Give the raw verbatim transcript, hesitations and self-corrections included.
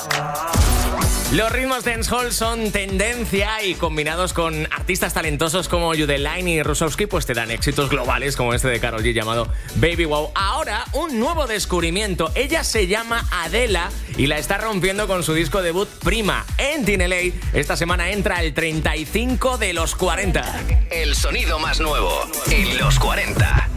Los ritmos dancehall son tendencia y combinados con artistas talentosos como Judeline y Rusowski pues te dan éxitos globales como este de Karol G llamado Baby Wow. Ahora un nuevo descubrimiento. Ella se llama Adela y la está rompiendo con su disco debut Prima. En Teen L A esta semana entra el treinta y cinco de los cuarenta. El sonido más nuevo en los cuarenta.